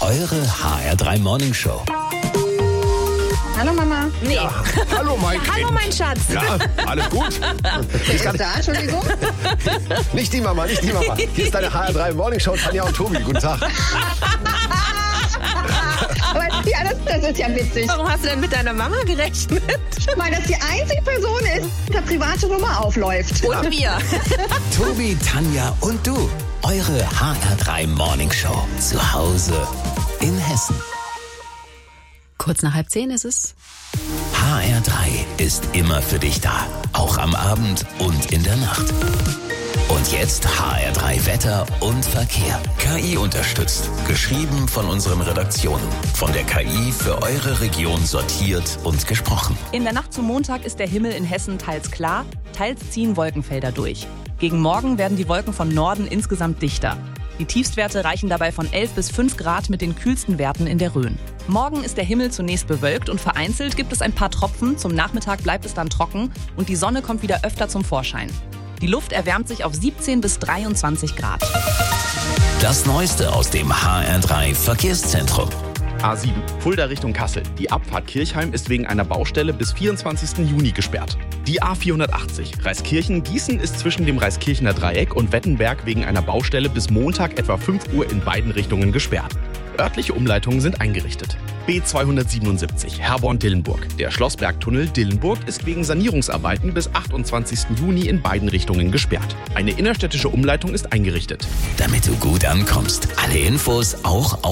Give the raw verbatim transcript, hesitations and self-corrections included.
eure H R drei Morning Show. Hallo Mama. Nee. Ja, hallo mein Kind. Hallo mein Schatz. Ja, alles gut? Wer ist da? Entschuldigung. Nicht die Mama, nicht die Mama. Hier ist deine H R drei Morning Show, Tanja und Tobi. Guten Tag. Aber ja, das, das ist ja witzig, Warum hast du denn mit deiner Mama gerechnet? weil das die einzige Person ist, die eine private Nummer aufläuft. Und wir. Tobi, Tanja und du. Eure H R drei Morning Show. Zu Hause in Hessen. Kurz nach halb zehn ist es. H R drei ist immer für dich da. Auch am Abend und in der Nacht. Und jetzt H R drei Wetter und Verkehr. K I unterstützt. Geschrieben von unseren Redaktionen. Von der K I für eure Region sortiert und gesprochen. In der Nacht zum Montag ist der Himmel in Hessen teils klar, teils ziehen Wolkenfelder durch. Gegen Morgen werden die Wolken von Norden insgesamt dichter. Die Tiefstwerte reichen dabei von elf bis fünf Grad mit den kühlsten Werten in der Rhön. Morgen ist der Himmel zunächst bewölkt und vereinzelt gibt es ein paar Tropfen. Zum Nachmittag bleibt es dann trocken und die Sonne kommt wieder öfter zum Vorschein. Die Luft erwärmt sich auf siebzehn bis dreiundzwanzig Grad. Das Neueste aus dem H R drei Verkehrszentrum. A sieben, Fulda Richtung Kassel. Die Abfahrt Kirchheim ist wegen einer Baustelle bis vierundzwanzigsten Juni gesperrt. Die A vierhundertachtzig, Reiskirchen-Gießen, ist zwischen dem Reiskirchener Dreieck und Wettenberg wegen einer Baustelle bis Montag etwa fünf Uhr in beiden Richtungen gesperrt. Örtliche Umleitungen sind eingerichtet. B zweihundertsiebenundsiebzig, Herborn-Dillenburg. Der Schlossbergtunnel Dillenburg ist wegen Sanierungsarbeiten bis achtundzwanzigsten Juni in beiden Richtungen gesperrt. Eine innerstädtische Umleitung ist eingerichtet. Damit du gut ankommst. Alle Infos auch auf